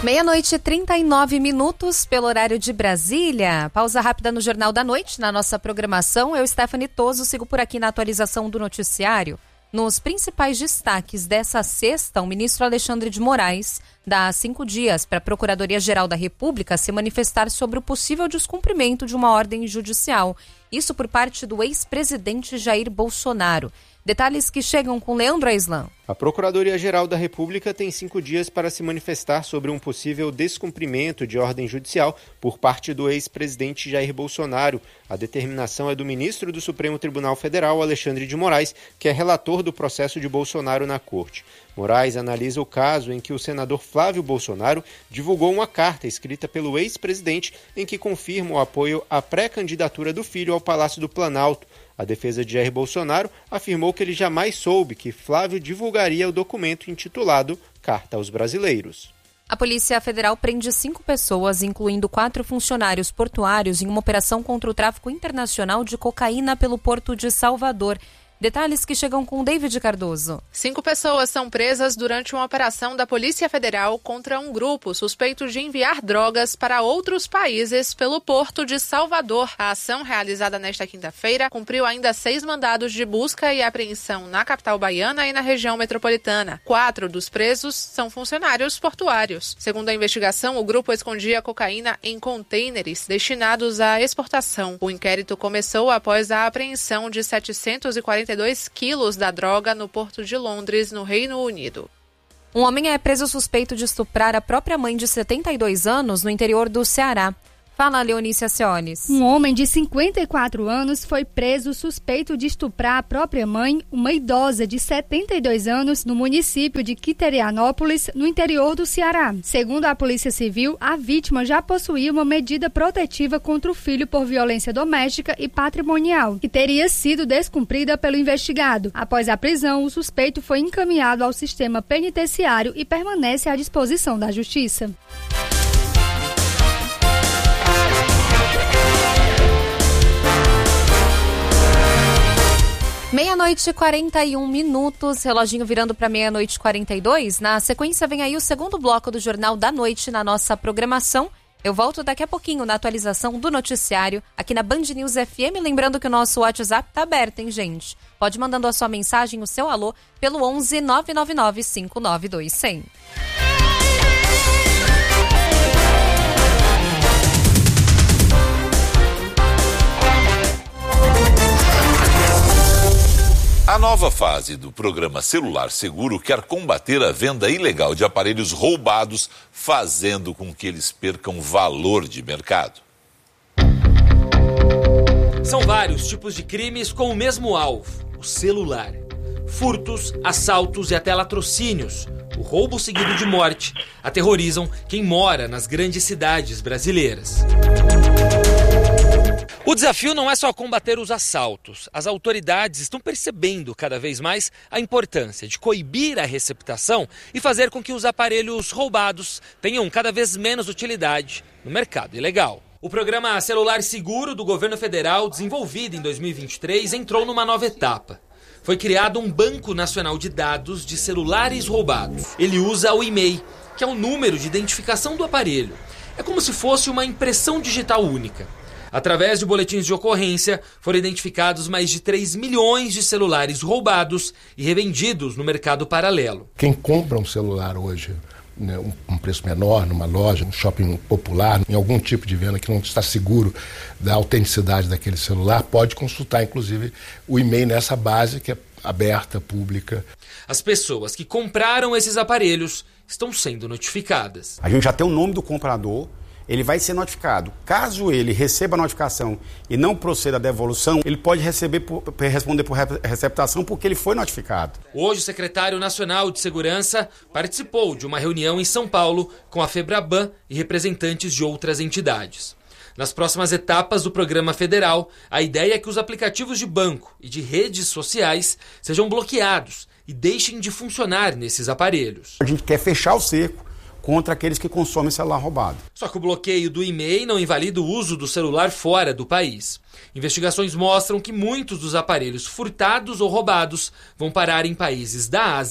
12:39 pelo horário de Brasília. Pausa rápida no Jornal da Noite, na nossa programação. Eu, Stephanie Toso, sigo por aqui na atualização do noticiário. Nos principais destaques dessa sexta, o ministro Alexandre de Moraes dá 5 dias para a Procuradoria-Geral da República se manifestar sobre o possível descumprimento de uma ordem judicial. Isso por parte do ex-presidente Jair Bolsonaro. Detalhes que chegam com Leandro Aislan. A Procuradoria-Geral da República tem 5 dias para se manifestar sobre um possível descumprimento de ordem judicial por parte do ex-presidente Jair Bolsonaro. A determinação é do ministro do Supremo Tribunal Federal, Alexandre de Moraes, que é relator do processo de Bolsonaro na Corte. Moraes analisa o caso em que o senador Flávio Bolsonaro divulgou uma carta escrita pelo ex-presidente em que confirma o apoio à pré-candidatura do filho ao Palácio do Planalto. A defesa de Jair Bolsonaro afirmou que ele jamais soube que Flávio divulgaria o documento intitulado Carta aos Brasileiros. A Polícia Federal prende 5 pessoas, incluindo 4 funcionários portuários, em uma operação contra o tráfico internacional de cocaína pelo Porto de Salvador. Detalhes que chegam com David Cardoso. 5 pessoas são presas durante uma operação da Polícia Federal contra um grupo suspeito de enviar drogas para outros países pelo Porto de Salvador. A ação, realizada nesta quinta-feira, cumpriu ainda 6 mandados de busca e apreensão na capital baiana e na região metropolitana. 4 dos presos são funcionários portuários. Segundo a investigação, o grupo escondia cocaína em contêineres destinados à exportação. O inquérito começou após a apreensão de 742 quilos da droga no Porto de Londres, no Reino Unido. Um homem é preso suspeito de estuprar a própria mãe de 72 anos no interior do Ceará. Fala, Leonícia Ciones. Um homem de 54 anos foi preso suspeito de estuprar a própria mãe, uma idosa de 72 anos, no município de Quiterianópolis, no interior do Ceará. Segundo a Polícia Civil, a vítima já possuía uma medida protetiva contra o filho por violência doméstica e patrimonial, que teria sido descumprida pelo investigado. Após a prisão, o suspeito foi encaminhado ao sistema penitenciário e permanece à disposição da Justiça. 12:41, reloginho virando para 12:42. Na sequência vem aí o segundo bloco do Jornal da Noite na nossa programação. Eu volto daqui a pouquinho na atualização do noticiário aqui na Band News FM. Lembrando que o nosso WhatsApp tá aberto, hein, gente? Pode mandando a sua mensagem, o seu alô, pelo 11 999 592 100. A nova fase do programa Celular Seguro quer combater a venda ilegal de aparelhos roubados, fazendo com que eles percam valor de mercado. São vários tipos de crimes com o mesmo alvo, o celular. Furtos, assaltos e até latrocínios, o roubo seguido de morte, aterrorizam quem mora nas grandes cidades brasileiras. O desafio não é só combater os assaltos. As autoridades estão percebendo cada vez mais a importância de coibir a receptação e fazer com que os aparelhos roubados tenham cada vez menos utilidade no mercado ilegal. O programa Celular Seguro do governo federal, desenvolvido em 2023, entrou numa nova etapa. Foi criado um Banco Nacional de Dados de celulares roubados. Ele usa o e-mail, que é o número de identificação do aparelho. É como se fosse uma impressão digital única. Através de boletins de ocorrência, foram identificados mais de 3 milhões de celulares roubados e revendidos no mercado paralelo. Quem compra um celular hoje, né, um preço menor, numa loja, num shopping popular, em algum tipo de venda que não está seguro da autenticidade daquele celular, pode consultar, inclusive, o e-mail nessa base que é aberta, pública. As pessoas que compraram esses aparelhos estão sendo notificadas. A gente já tem o nome do comprador. Ele vai ser notificado. Caso ele receba a notificação e não proceda à devolução, ele pode responder por receptação porque ele foi notificado. Hoje, o secretário nacional de Segurança participou de uma reunião em São Paulo com a Febraban e representantes de outras entidades. Nas próximas etapas do programa federal, a ideia é que os aplicativos de banco e de redes sociais sejam bloqueados e deixem de funcionar nesses aparelhos. A gente quer fechar o cerco contra aqueles que consomem celular roubado. Só que o bloqueio do e-mail não invalida o uso do celular fora do país. Investigações mostram que muitos dos aparelhos furtados ou roubados vão parar em países da Ásia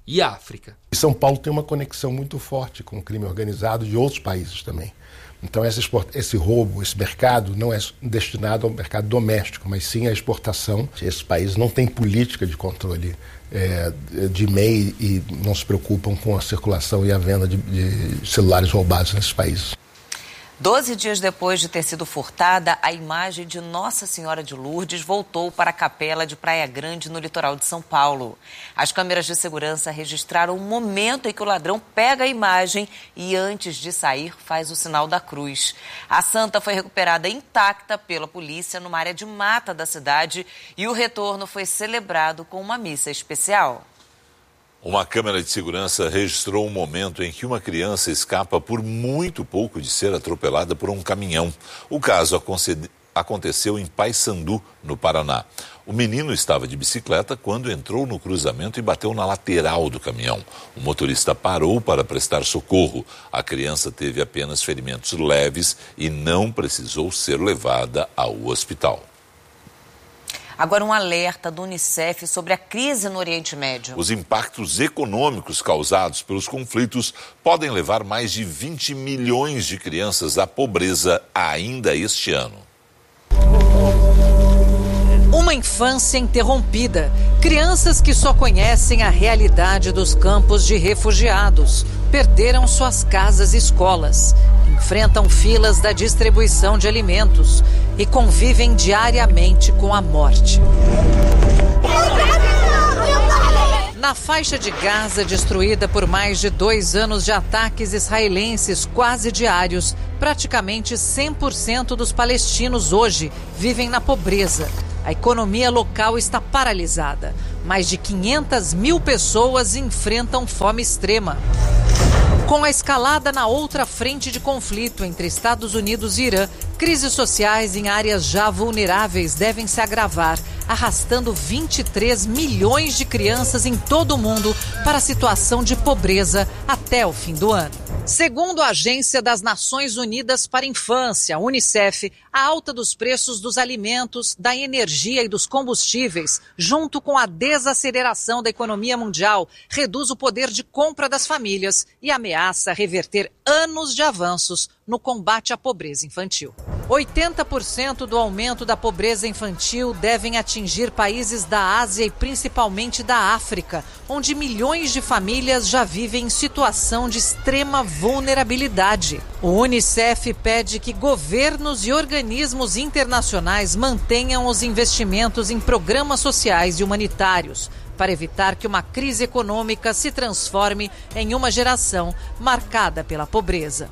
e África. São Paulo tem uma conexão muito forte com o crime organizado de outros países também. Então esse roubo, esse mercado não é destinado ao mercado doméstico, mas sim à exportação. Esses países não têm política de controle de MEI e não se preocupam com a circulação e a venda de celulares roubados nesses países. 12 dias depois de ter sido furtada, a imagem de Nossa Senhora de Lourdes voltou para a capela de Praia Grande, no litoral de São Paulo. As câmeras de segurança registraram o momento em que o ladrão pega a imagem e, antes de sair, faz o sinal da cruz. A santa foi recuperada intacta pela polícia numa área de mata da cidade e o retorno foi celebrado com uma missa especial. Uma câmera de segurança registrou um momento em que uma criança escapa por muito pouco de ser atropelada por um caminhão. O caso aconteceu em Paissandu, no Paraná. O menino estava de bicicleta quando entrou no cruzamento e bateu na lateral do caminhão. O motorista parou para prestar socorro. A criança teve apenas ferimentos leves e não precisou ser levada ao hospital. Agora um alerta do Unicef sobre a crise no Oriente Médio. Os impactos econômicos causados pelos conflitos podem levar mais de 20 milhões de crianças à pobreza ainda este ano. Uma infância interrompida. Crianças que só conhecem a realidade dos campos de refugiados. Perderam suas casas e escolas. Enfrentam filas da distribuição de alimentos e convivem diariamente com a morte. Na faixa de Gaza, destruída por mais de 2 anos de ataques israelenses quase diários, praticamente 100% dos palestinos hoje vivem na pobreza. A economia local está paralisada. Mais de 500 mil pessoas enfrentam fome extrema. Com a escalada na outra frente de conflito entre Estados Unidos e Irã, crises sociais em áreas já vulneráveis devem se agravar, arrastando 23 milhões de crianças em todo o mundo para a situação de pobreza até o fim do ano. Segundo a Agência das Nações Unidas para a Infância, Unicef, a alta dos preços dos alimentos, da energia e dos combustíveis, junto com a desaceleração da economia mundial, reduz o poder de compra das famílias e ameaça reverter anos de avanços no combate à pobreza infantil. 80% do aumento da pobreza infantil devem atingir países da Ásia e principalmente da África, onde milhões de famílias já vivem em situação de extrema vulnerabilidade. O Unicef pede que governos e organismos internacionais mantenham os investimentos em programas sociais e humanitários, para evitar que uma crise econômica se transforme em uma geração marcada pela pobreza.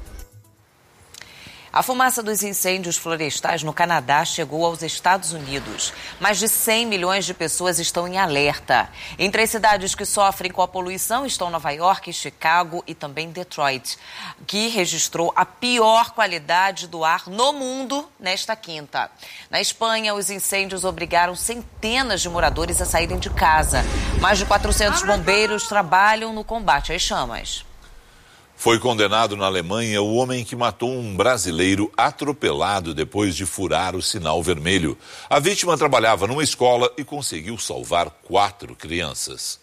A fumaça dos incêndios florestais no Canadá chegou aos Estados Unidos. Mais de 100 milhões de pessoas estão em alerta. Entre as cidades que sofrem com a poluição estão Nova York, Chicago e também Detroit, que registrou a pior qualidade do ar no mundo nesta quinta. Na Espanha, os incêndios obrigaram centenas de moradores a saírem de casa. Mais de 400 bombeiros trabalham no combate às chamas. Foi condenado na Alemanha o homem que matou um brasileiro atropelado depois de furar o sinal vermelho. A vítima trabalhava numa escola e conseguiu salvar 4 crianças.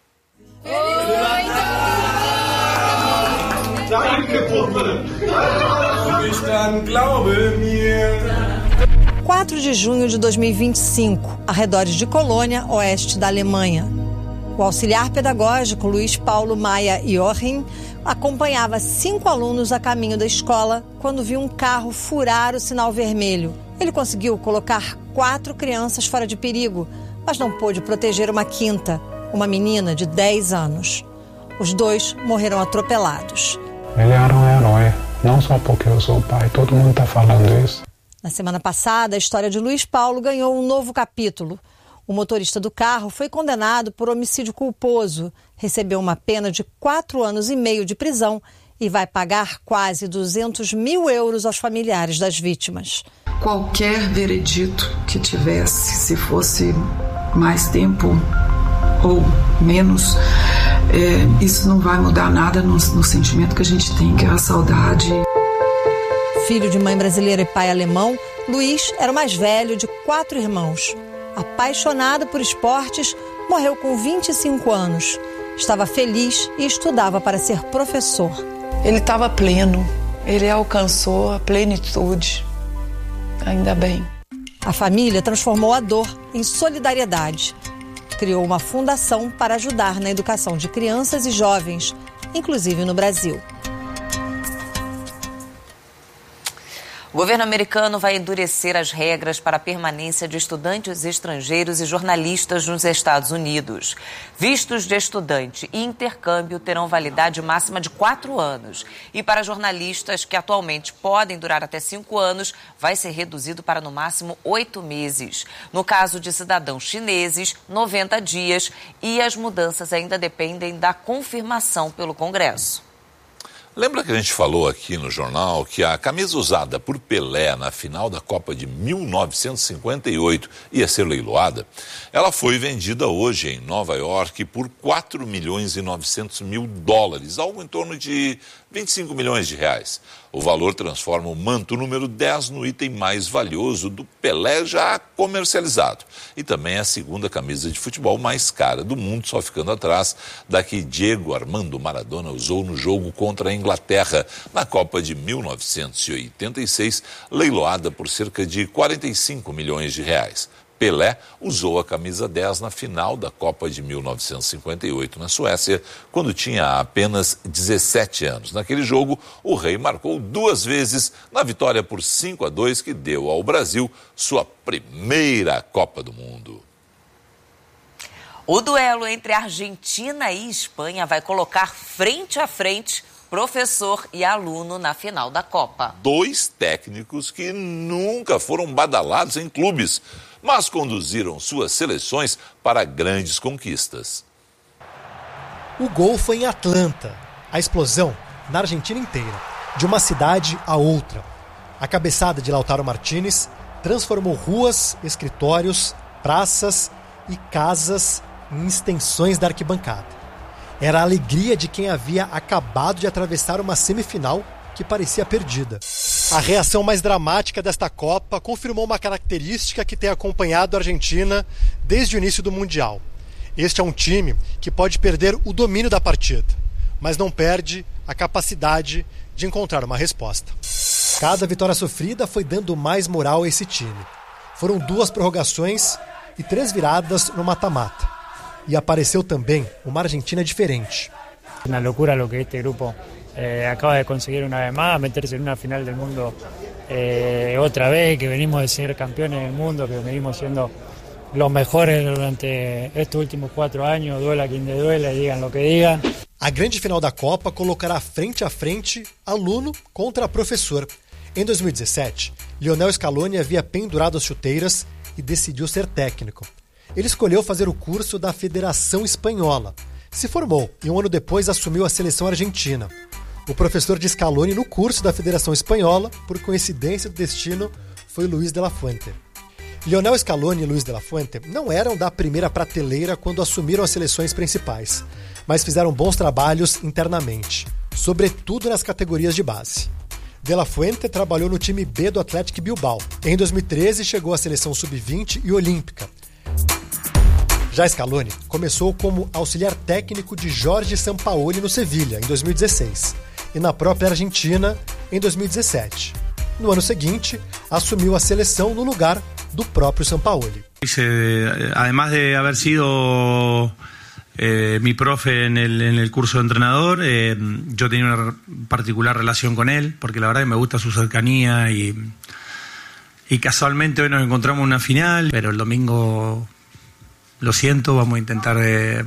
4 de junho de 2025, arredores de Colônia, oeste da Alemanha. O auxiliar pedagógico Luiz Paulo Maia Joachim acompanhava 5 alunos a caminho da escola quando viu um carro furar o sinal vermelho. Ele conseguiu colocar 4 crianças fora de perigo, mas não pôde proteger uma quinta, uma menina de 10 anos. Os 2 morreram atropelados. Ele era um herói, não só porque eu sou pai, todo mundo está falando isso. Na semana passada, a história de Luiz Paulo ganhou um novo capítulo. O motorista do carro foi condenado por homicídio culposo, recebeu uma pena de 4 anos e meio de prisão e vai pagar quase 200 mil euros aos familiares das vítimas. Qualquer veredito que tivesse, se fosse mais tempo ou menos, isso não vai mudar nada no sentimento que a gente tem, que é a saudade. Filho de mãe brasileira e pai alemão, Luiz era o mais velho de 4 irmãos. Apaixonado por esportes, morreu com 25 anos. Estava feliz e estudava para ser professor. Ele estava pleno, ele alcançou a plenitude, ainda bem. A família transformou a dor em solidariedade. Criou uma fundação para ajudar na educação de crianças e jovens, inclusive no Brasil. O governo americano vai endurecer as regras para a permanência de estudantes estrangeiros e jornalistas nos Estados Unidos. Vistos de estudante e intercâmbio terão validade máxima de 4 anos. E para jornalistas, que atualmente podem durar até 5 anos, vai ser reduzido para no máximo 8 meses. No caso de cidadãos chineses, 90 dias. E as mudanças ainda dependem da confirmação pelo Congresso. Lembra que a gente falou aqui no jornal que a camisa usada por Pelé na final da Copa de 1958 ia ser leiloada? Ela foi vendida hoje em Nova York por 4 milhões e 900 mil dólares, algo em torno de 25 milhões de reais. O valor transforma o manto número 10 no item mais valioso do Pelé já comercializado. E também é a segunda camisa de futebol mais cara do mundo, só ficando atrás da que Diego Armando Maradona usou no jogo contra a Inglaterra, na Copa de 1986, leiloada por cerca de 45 milhões de reais. Pelé usou a camisa 10 na final da Copa de 1958 na Suécia, quando tinha apenas 17 anos. Naquele jogo, o rei marcou 2 vezes na vitória por 5-2 que deu ao Brasil sua primeira Copa do Mundo. O duelo entre Argentina e Espanha vai colocar frente a frente professor e aluno na final da Copa. 2 técnicos que nunca foram badalados em clubes, mas conduziram suas seleções para grandes conquistas. O gol foi em Atlanta, a explosão na Argentina inteira, de uma cidade a outra. A cabeçada de Lautaro Martínez transformou ruas, escritórios, praças e casas em extensões da arquibancada. Era a alegria de quem havia acabado de atravessar uma semifinal que parecia perdida. A reação mais dramática desta Copa confirmou uma característica que tem acompanhado a Argentina desde o início do Mundial. Este é um time que pode perder o domínio da partida, mas não perde a capacidade de encontrar uma resposta. Cada vitória sofrida foi dando mais moral a esse time. Foram 2 prorrogações e 3 viradas no mata-mata. E apareceu também uma Argentina diferente. Una locura lo que este grupo acaba de conseguir una vez más, meterse en una final del mundo otra vez, que venimos de ser campeones del mundo, que venimos siendo los mejores durante estos últimos 4 años, duela quien te duela y digan lo que digan. A grande final da Copa colocará frente a frente aluno contra professor. Em 2017, Lionel Scaloni havia pendurado as chuteiras e decidiu ser técnico. Ele escolheu fazer o curso da Federação Espanhola. Se formou e 1 ano depois assumiu a seleção argentina. O professor de Scaloni no curso da Federação Espanhola, por coincidência do destino, foi Luis de la Fuente. Lionel Scaloni e Luis de la Fuente não eram da primeira prateleira quando assumiram as seleções principais, mas fizeram bons trabalhos internamente, sobretudo nas categorias de base. De la Fuente trabalhou no time B do Athletic Bilbao. Em 2013 chegou à seleção sub-20 e olímpica. Já Scaloni começou como auxiliar técnico de Jorge Sampaoli no Sevilha, em 2016, e na própria Argentina, em 2017. No ano seguinte, assumiu a seleção no lugar do próprio Sampaoli. Además de haber sido mi profe en el curso de entrenador, yo tenía una particular relación con él, porque la verdad que me gusta su cercanía y casualmente hoy nos encontramos en una final, pero el domingo... Lo siento, vamos a intentar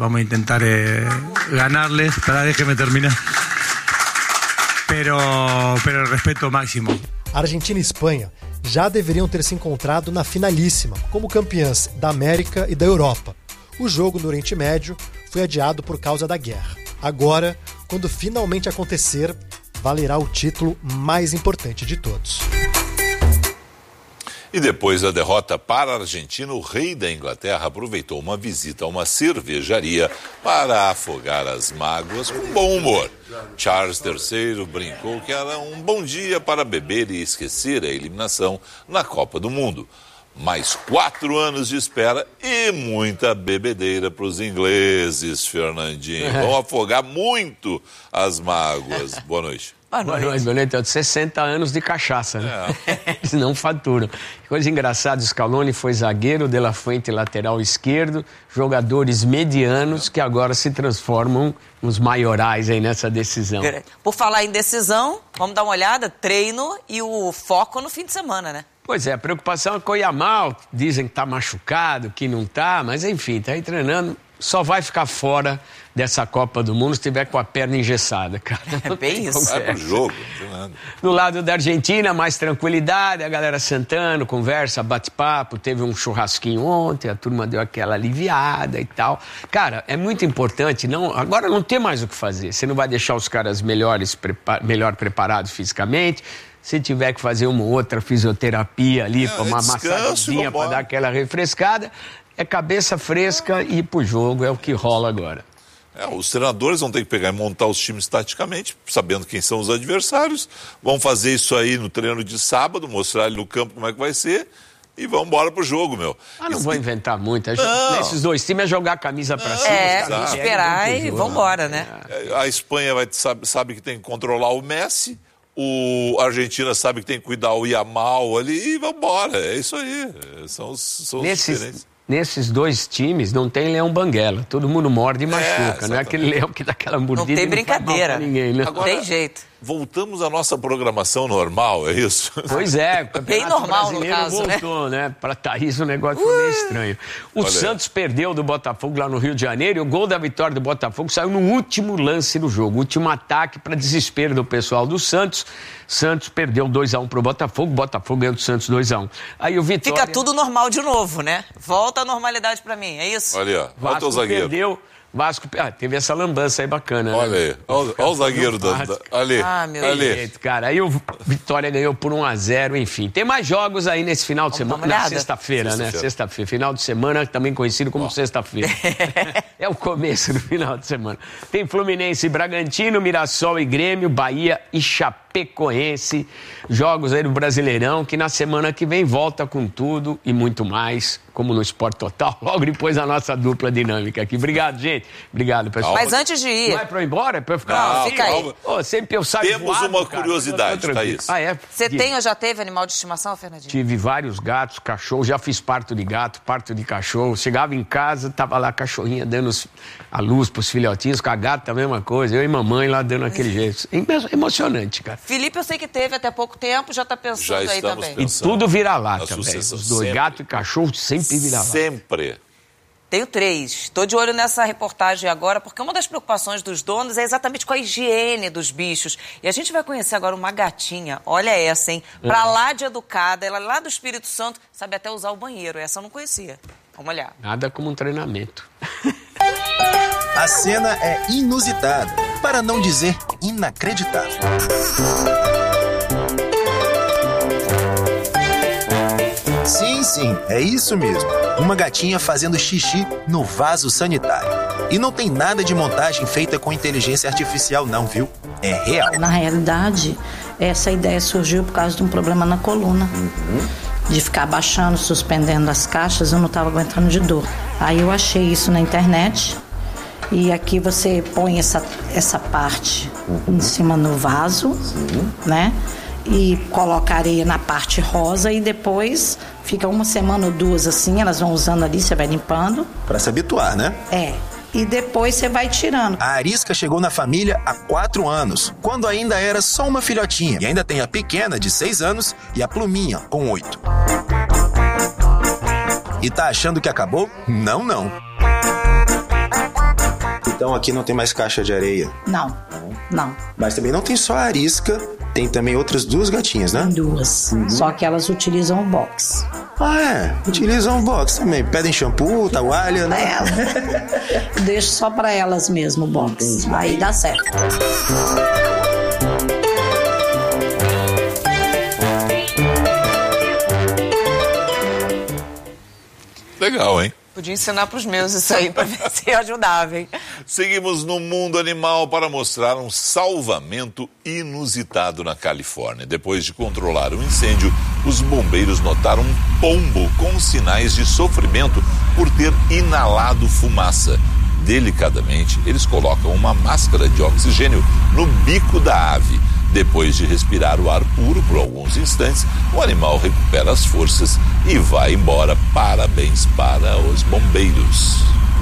ganarles. Espera, déjeme terminar. Pero el respeto máximo. Argentina e Espanha já deveriam ter se encontrado na finalíssima, como campeãs da América e da Europa. O jogo no Oriente Médio foi adiado por causa da guerra. Agora, quando finalmente acontecer, valerá o título mais importante de todos. E depois da derrota para a Argentina, o rei da Inglaterra aproveitou uma visita a uma cervejaria para afogar as mágoas com bom humor. Charles III brincou que era um bom dia para beber e esquecer a eliminação na Copa do Mundo. Mais 4 anos de espera e muita bebedeira para os ingleses, Fernandinho. Vão afogar muito as mágoas. Boa noite. Boa noite. Boa noite. 60 anos de cachaça, né? Eles não faturam. Coisa engraçada, Scaloni foi zagueiro, De La Fuente lateral esquerdo, jogadores medianos que agora se transformam nos maiorais aí nessa decisão. Por falar em decisão, vamos dar uma olhada, treino e o foco no fim de semana, né? Pois é, a preocupação é com o Yamal, dizem que está machucado, que não está, mas enfim, está aí treinando. Só vai ficar fora dessa Copa do Mundo se tiver com a perna engessada, cara. É bem isso. Vai pro jogo, não tem nada. No lado da Argentina, mais tranquilidade, a galera sentando, conversa, bate-papo, teve um churrasquinho ontem, a turma deu aquela aliviada e tal. Cara, é muito importante, agora não tem mais o que fazer. Você não vai deixar os caras melhor preparados fisicamente. Se tiver que fazer uma outra fisioterapia ali, uma massagenzinha para dar aquela refrescada, é cabeça fresca e ir pro jogo, é o que rola agora. Os treinadores vão ter que pegar e montar os times taticamente, sabendo quem são os adversários. Vão fazer isso aí no treino de sábado, mostrar ali no campo como é que vai ser e vão embora pro jogo, meu. Não vou inventar muito. Nesses dois times é jogar a camisa pra cima. Esperar e vambora, né? A Espanha sabe que tem que controlar o Messi. A Argentina sabe que tem que cuidar o Yamal ali e vambora. É isso aí. São os diferentes. Nesses dois times não tem leão banguela. Todo mundo morde e machuca. Não é aquele leão que dá aquela mordida. Não tem brincadeira. Não ninguém, né? Agora, tem jeito. Voltamos à nossa programação normal, é isso? Pois é. Bem normal, no caso, voltou, né? Para Thaís o negócio foi meio estranho. O Santos perdeu do Botafogo lá no Rio de Janeiro e o gol da vitória do Botafogo saiu no último lance do jogo. Último ataque para desespero do pessoal do Santos. Santos perdeu 2-1 pro Botafogo. Botafogo ganhou do Santos 2-1. Aí o Vitória... Fica tudo normal de novo, né? Volta a normalidade pra mim, é isso? Olha aí, volta o zagueiro. Perdeu. Vasco, teve essa lambança aí bacana. Olha aí, olha o zagueiro ali. Meu Deus. Cara, aí o Vitória ganhou por 1-0, enfim. Tem mais jogos aí nesse final de semana, na sexta-feira, né? Sexta-feira, final de semana, também conhecido como sexta-feira. É o começo do final de semana. Tem Fluminense e Bragantino, Mirassol e Grêmio, Bahia e Chapecoense. Jogos aí do Brasileirão, que na semana que vem volta com tudo e muito mais, como no Esporte Total, logo depois da nossa dupla dinâmica aqui. Obrigado, gente. Obrigado, pessoal. Mas antes de ir... Não é pra eu ir embora? É pra eu ficar... Não, fica aí. Sempre eu saio Temos voado, uma curiosidade, Thaís. Você tem ou já teve animal de estimação, Fernandinho? Tive vários gatos, cachorros, já fiz parto de gato, parto de cachorro. Chegava em casa, tava lá a cachorrinha dando a luz pros filhotinhos, com a gata a mesma coisa. Eu e mamãe lá dando aquele jeito. Emocionante, cara. Felipe, eu sei que teve até pouco tempo, já tá pensando aí também. E tudo vira lata, velho. Os dois, gato e cachorro, sempre vira lata. Sempre. Tenho 3. Estou de olho nessa reportagem agora, porque uma das preocupações dos donos é exatamente com a higiene dos bichos. E a gente vai conhecer agora uma gatinha, olha essa, hein? Pra lá de educada, ela lá do Espírito Santo, sabe até usar o banheiro. Essa eu não conhecia. Vamos olhar. Nada como um treinamento. A cena é inusitada, para não dizer inacreditável. Sim, é isso mesmo. Uma gatinha fazendo xixi no vaso sanitário. E não tem nada de montagem feita com inteligência artificial não, viu? É real. Na realidade, essa ideia surgiu por causa de um problema na coluna. De ficar abaixando, suspendendo as caixas, eu não estava aguentando de dor. Aí eu achei isso na internet. E aqui você põe essa parte em cima no vaso, né? E coloca areia na parte rosa e depois fica 1 semana ou 2 assim, elas vão usando ali, você vai limpando. Pra se habituar, né? E depois você vai tirando. A Arisca chegou na família há 4 anos, quando ainda era só uma filhotinha. E ainda tem a pequena, de 6 anos, e a Pluminha, com 8. E tá achando que acabou? Não. Então aqui não tem mais caixa de areia? Não. Mas também não tem só a Arisca, tem também outras 2 gatinhas, né? Tem 2, só que elas utilizam o box. Utilizam o box também. Pedem shampoo, toalha, né? Deixo só pra elas mesmo o box, aí dá certo. Legal, hein? Podia ensinar pros meus isso aí, pra ver se ajudava, hein? Seguimos no mundo animal para mostrar um salvamento inusitado na Califórnia. Depois de controlar o incêndio, os bombeiros notaram um pombo com sinais de sofrimento por ter inalado fumaça. Delicadamente, eles colocam uma máscara de oxigênio no bico da ave. Depois de respirar o ar puro por alguns instantes, o animal recupera as forças e vai embora. Parabéns para os bombeiros.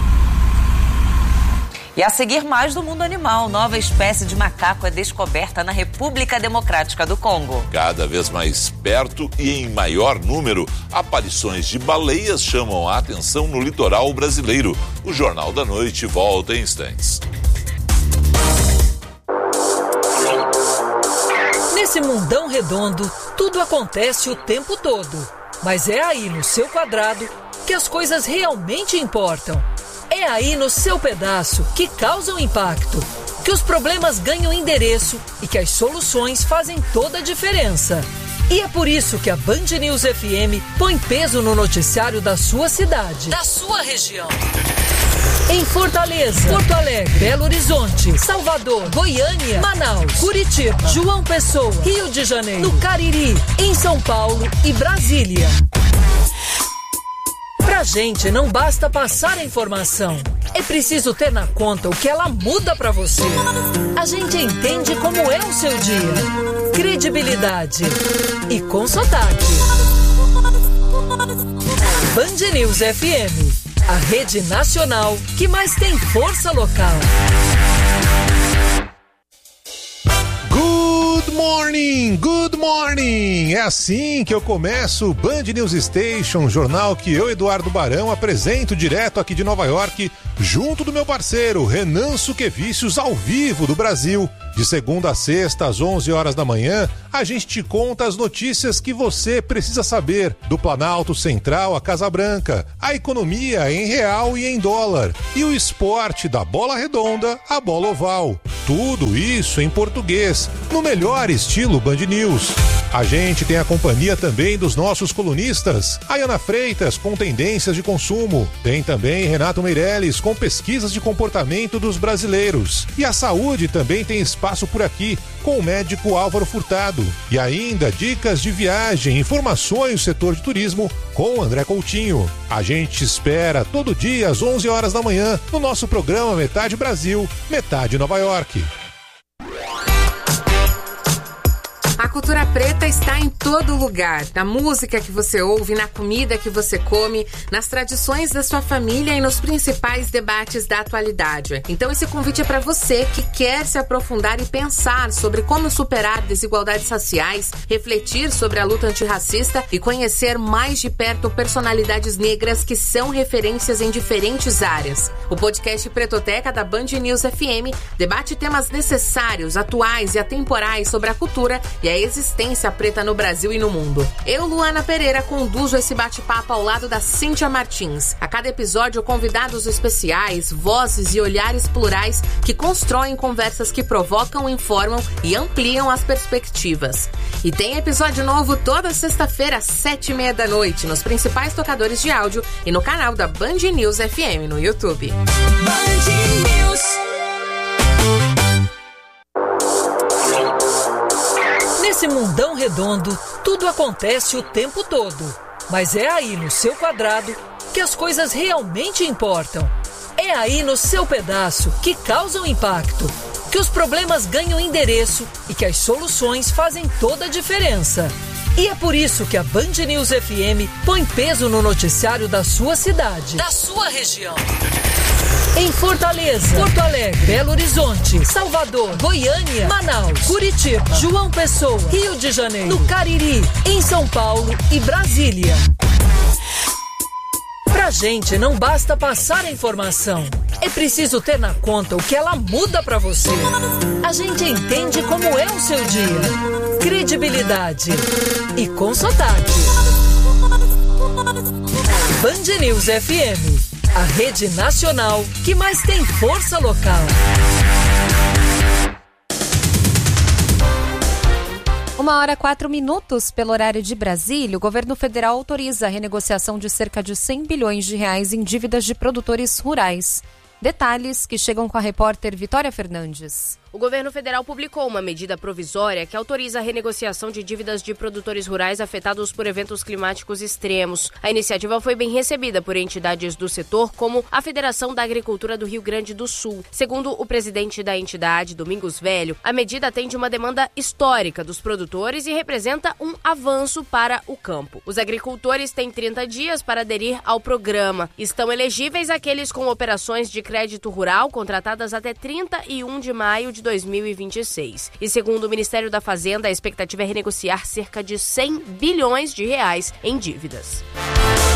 E a seguir, mais do mundo animal. Nova espécie de macaco é descoberta na República Democrática do Congo. Cada vez mais perto e em maior número, aparições de baleias chamam a atenção no litoral brasileiro. O Jornal da Noite volta em instantes. Nesse mundão redondo, tudo acontece o tempo todo. Mas é aí no seu quadrado que as coisas realmente importam. É aí no seu pedaço que causam impacto, que os problemas ganham endereço e que as soluções fazem toda a diferença. E é por isso que a Band News FM põe peso no noticiário da sua cidade, da sua região. Em Fortaleza, Porto Alegre, Belo Horizonte, Salvador, Goiânia, Manaus, Curitiba, João Pessoa, Rio de Janeiro, no Cariri, em São Paulo e Brasília. Pra gente não basta passar a informação, é preciso ter na conta o que ela muda pra você. A gente entende como é o seu dia, credibilidade e com sotaque. Band News FM, a rede nacional que mais tem força local. Good morning! É assim que eu começo o Band News Station, jornal que eu, Eduardo Barão, apresento direto aqui de Nova York, junto do meu parceiro Renan Suquevicius, ao vivo do Brasil. De segunda a sexta, às 11 horas da manhã, a gente te conta as notícias que você precisa saber, do Planalto Central à Casa Branca, a economia em real e em dólar, e o esporte da bola redonda à bola oval. Tudo isso em português, no melhor estilo Band News. A gente tem a companhia também dos nossos colunistas, a Ana Freitas com tendências de consumo, tem também Renato Meirelles com pesquisas de comportamento dos brasileiros, e a saúde também tem espaço por aqui, com o médico Álvaro Furtado, e ainda dicas de viagem, informações do setor de turismo com André Coutinho. A gente espera todo dia às 11 horas da manhã no nosso programa Metade Brasil, Metade Nova York. A cultura preta está em todo lugar, na música que você ouve, na comida que você come, nas tradições da sua família e nos principais debates da atualidade. Então esse convite é para você que quer se aprofundar e pensar sobre como superar desigualdades raciais, refletir sobre a luta antirracista e conhecer mais de perto personalidades negras que são referências em diferentes áreas. O podcast Pretoteca da Band News FM debate temas necessários, atuais e atemporais sobre a cultura e a existência preta no Brasil e no mundo. Eu, Luana Pereira, conduzo esse bate-papo ao lado da Cíntia Martins. A cada episódio, convidados especiais, vozes e olhares plurais que constroem conversas que provocam, informam e ampliam as perspectivas. E tem episódio novo toda sexta-feira às 7h30 da noite, nos principais tocadores de áudio e no canal da Band News FM no YouTube. Band News. Nesse mundão redondo, tudo acontece o tempo todo. Mas é aí no seu quadrado que as coisas realmente importam. É aí no seu pedaço que causam impacto, que os problemas ganham endereço e que as soluções fazem toda a diferença. E é por isso que a Band News FM põe peso no noticiário da sua cidade, da sua região. Em Fortaleza, Porto Alegre, Belo Horizonte, Salvador, Goiânia, Manaus, Curitiba, João Pessoa, Rio de Janeiro, no Cariri, em São Paulo e Brasília. Pra gente não basta passar a informação, é preciso ter na conta o que ela muda pra você. A gente entende como é o seu dia, credibilidade e com sotaque. Band News FM, a rede nacional que mais tem força local. 1h04 pelo horário de Brasília. O governo federal autoriza a renegociação de cerca de R$100 bilhões em dívidas de produtores rurais. Detalhes que chegam com a repórter Vitória Fernandes. O governo federal publicou uma medida provisória que autoriza a renegociação de dívidas de produtores rurais afetados por eventos climáticos extremos. A iniciativa foi bem recebida por entidades do setor, como a Federação da Agricultura do Rio Grande do Sul. Segundo o presidente da entidade, Domingos Velho, a medida atende uma demanda histórica dos produtores e representa um avanço para o campo. Os agricultores têm 30 dias para aderir ao programa. Estão elegíveis aqueles com operações de crédito rural contratadas até 31 de maio de 2026. E segundo o Ministério da Fazenda, a expectativa é renegociar cerca de 100 bilhões de reais em dívidas.